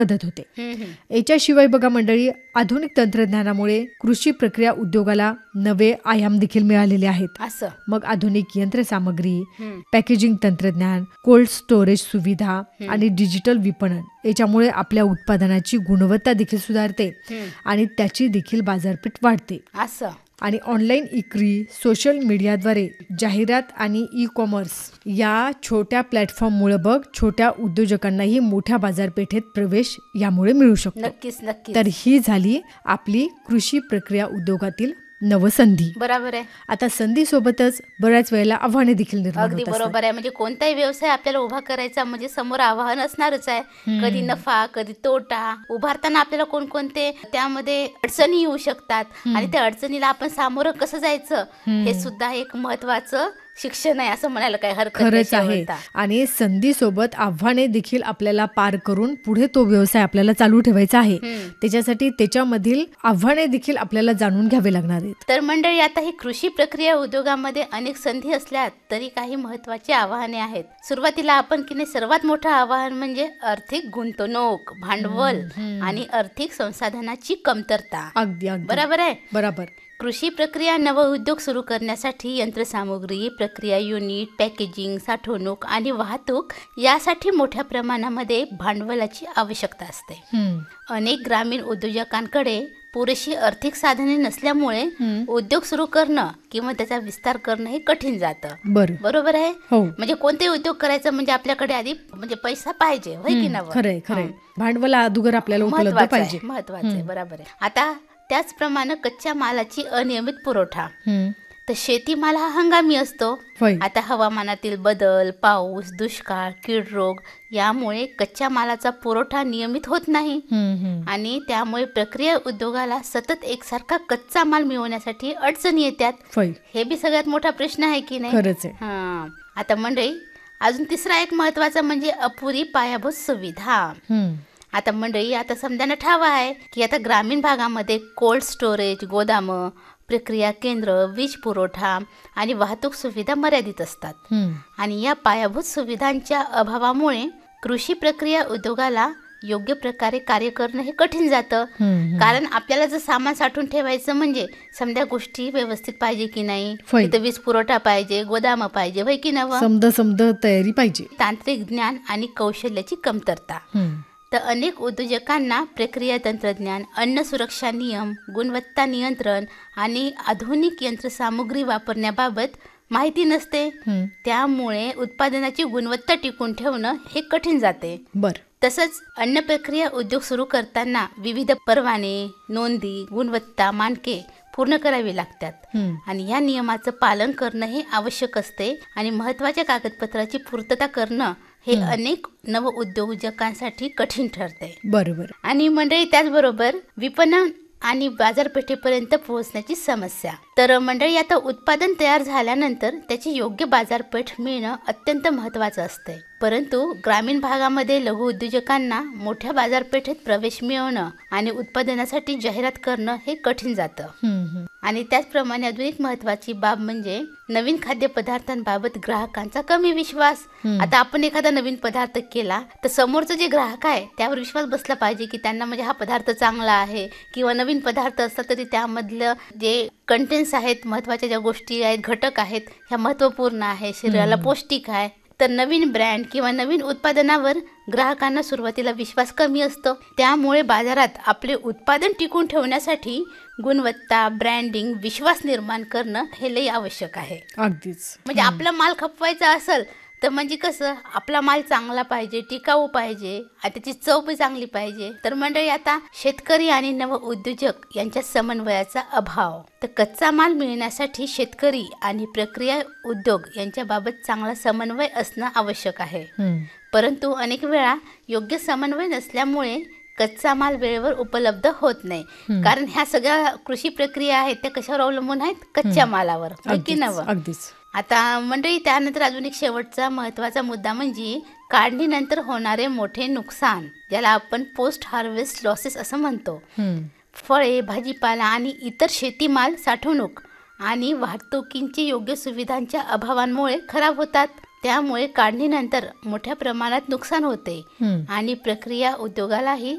मदत होते. याच्याशिवाय बघा मंडळी, आधुनिक तंत्रज्ञानामुळे कृषी प्रक्रिया उद्योगाला नवे आयाम देखील मिळालेले आहेत. असं मग आधुनिक यंत्रसामग्री, पॅकेजिंग तंत्रज्ञान, कोल्ड स्टोरेज सुविधा आणि डिजिटल विपणन याच्यामुळे आपल्या उत्पादनाची गुणवत्ता देखील सुधारते आणि त्याची देखील बाजारपेठ वाढते. असं आणि ऑनलाईन विक्री, सोशल मीडियाद्वारे जाहिरात आणि ई कॉमर्स या छोट्या प्लॅटफॉर्ममुळे बघ छोट्या उद्योजकांनाही मोठ्या बाजारपेठेत प्रवेश यामुळे मिळू शकतो. नक्कीच नक्कीच. तर ही झाली आपली कृषी प्रक्रिया उद्योगातील नवसंधी. बरोबर आहे. आता संधीसोबतच बऱ्याच वेळेला आव्हाने देखील निर्माण अगदी होतात. बरोबर आहे. म्हणजे कोणताही व्यवसाय आपल्याला उभा करायचा म्हणजे समोर आव्हान असणारच आहे. कधी नफा, कधी तोटा. उभारताना आपल्याला कोणकोणते त्यामध्ये अडचणी येऊ शकतात आणि त्या अडचणीला आपण सामोरं कसं जायचं हे सुद्धा एक महत्वाचं शिक्षण आहे असं म्हणायला काही हरकत नाही. खरंच आहे. आणि संधीसोबत आव्हाने देखील आपल्याला पार करून पुढे तो व्यवसाय आपल्याला चालू ठेवायचा आहे. त्याच्यासाठी त्याच्यामधील आव्हाने देखील आपल्याला जाणून घ्यावे लागणार आहेत. तर मंडळी, आता ही कृषी प्रक्रिया उद्योगामध्ये अनेक संधी असल्या तरी काही महत्वाची आव्हाने आहेत. सुरुवातीला आपण की नाही, सर्वात मोठं आव्हान म्हणजे आर्थिक गुंतवणूक, भांडवल आणि आर्थिक संसाधनाची कमतरता. अगदी बरोबर आहे. बरोबर. कृषी प्रक्रिया नवउद्योग सुरू करण्यासाठी यंत्रसामुग्री, प्रक्रिया युनिट, पॅकेजिंग, साठवणूक आणि वाहतूक यासाठी मोठ्या प्रमाणामध्ये भांडवलाची आवश्यकता असते. अनेक ग्रामीण उद्योजकांकडे पुरेशी आर्थिक साधने नसल्यामुळे उद्योग सुरू करणं किंवा त्याचा विस्तार करणं हे कठीण जातं. बरोबर आहे. म्हणजे कोणते उद्योग करायचं म्हणजे आपल्याकडे आधी म्हणजे पैसा पाहिजे, होय की नाही? खरंय. भांडवल अगोदर आपल्याला उपलब्ध पाहिजे. महत्वाचं आहे. बरोबर आहे. आता त्याचप्रमाणे कच्च्या मालाची अनियमित पुरवठा. तर शेतीमाल हा हंगामी असतो. आता हवामानातील बदल, पाऊस, दुष्काळ, कीड रोग यामुळे कच्च्या मालाचा पुरवठा नियमित होत नाही आणि त्यामुळे प्रक्रिया उद्योगाला सतत एकसारखा कच्चा माल मिळवण्यासाठी अडचणी येतात. हे बी सगळ्यात मोठा प्रश्न आहे की नाही? खरंच आहे. आता मंडळी, अजून तिसरा एक महत्वाचा म्हणजे अपुरी पायाभूत सुविधा. आता मंडळी, आता समजायला ठाव आहे की आता ग्रामीण भागामध्ये कोल्ड स्टोरेज, गोदामं, प्रक्रिया केंद्र, वीज पुरवठा आणि वाहतूक सुविधा मर्यादित असतात. आणि या पायाभूत सुविधांच्या अभावामुळे कृषी प्रक्रिया उद्योगाला योग्य प्रकारे कार्य करणं हे कठीण जातं. कारण आपल्याला जर सामान साठवून ठेवायचं म्हणजे समजा गोष्टी व्यवस्थित पाहिजे की नाही, तिथं वीज पुरवठा पाहिजे, गोदाम पाहिजे, होय की नवं? समद तयारी पाहिजे. तांत्रिक ज्ञान आणि कौशल्याची कमतरता. तर अनेक उद्योजकांना प्रक्रिया तंत्रज्ञान, अन्न सुरक्षा नियम, गुणवत्ता नियंत्रण आणि आधुनिक यंत्रसामुग्री वापरण्याबाबत माहिती नसते. त्यामुळे उत्पादनाची गुणवत्ता टिकून ठेवणं हे कठीण जाते. तसंच अन्न प्रक्रिया उद्योग सुरू करताना विविध परवाने, नोंदी, गुणवत्ता मानके पूर्ण करावी लागतात आणि या नियमाचं पालन करणं हे आवश्यक असते आणि महत्वाच्या कागदपत्राची पूर्तता करणं हे अनेक नव उद्योजकांसाठी कठीण ठरते. बरोबर. आणि मंडळी, त्याचबरोबर विपणन आणि बाजारपेठेपर्यंत पोहोचण्याची समस्या. तर मंडळी, आता उत्पादन तयार झाल्यानंतर त्याची योग्य बाजारपेठ मिळणं अत्यंत महत्त्वाचं असते. परंतु ग्रामीण भागामध्ये लघु उद्योजकांना मोठ्या बाजारपेठेत प्रवेश मिळवणं आणि उत्पादनासाठी जाहिरात करणं हे कठीण जातं. आणि त्याचप्रमाणे अजून एक महत्वाची बाब म्हणजे नवीन खाद्यपदार्थांबाबत ग्राहकांचा कमी विश्वास. आता आपण एखादा नवीन पदार्थ केला तर समोरचं जे ग्राहक आहे त्यावर विश्वास बसला पाहिजे की त्यांना म्हणजे हा पदार्थ चांगला आहे, किंवा नवीन पदार्थ असतात तरी त्यामधलं जे कंटेंट्स आहेत, महत्वाच्या ज्या गोष्टी आहेत, घटक आहेत, ह्या महत्वपूर्ण आहे, शरीराला पौष्टिक आहे. तर नवीन ब्रँड किंवा नवीन उत्पादनावर ग्राहकांना सुरुवातीला विश्वास कमी असतो. त्यामुळे बाजारात आपले उत्पादन टिकून ठेवण्यासाठी गुणवत्ता, ब्रँडिंग, विश्वास निर्माण करणं हे लई आवश्यक आहे. अगदीच. म्हणजे आपला माल खपवायचा असेल तर म्हणजे कसं, आपला माल चांगला पाहिजे, टिकाऊ पाहिजे आणि त्याची चव पण चांगली पाहिजे. तर मंडळी, आता शेतकरी आणि नव उद्योजक यांच्या समन्वयाचा अभाव. तर कच्चा माल मिळण्यासाठी शेतकरी आणि प्रक्रिया उद्योग यांच्याबाबत चांगला समन्वय असणं आवश्यक आहे. परंतु अनेक वेळा योग्य समन्वय नसल्यामुळे कच्चा माल वेळेवर उपलब्ध होत नाही. कारण ह्या सगळ्या कृषी प्रक्रिया आहेत त्या कशावर अवलंबून आहेत? कच्च्या मालावर, की नवं? अगदीच. आता मंडळी, त्यानंतर अजून एक शेवटचा महत्वाचा मुद्दा म्हणजे काढणीनंतर होणारे मोठे नुकसान, ज्याला आपण पोस्ट हार्वेस्ट लॉसेस असं म्हणतो. फळे, भाजीपाला आणि इतर शेतीमाल साठवणूक आणि वाहतुकींची योग्य सुविधांच्या अभावांमुळे खराब होतात. त्यामुळे काढणीनंतर मोठ्या प्रमाणात नुकसान होते हं. आणि प्रक्रिया उद्योगालाही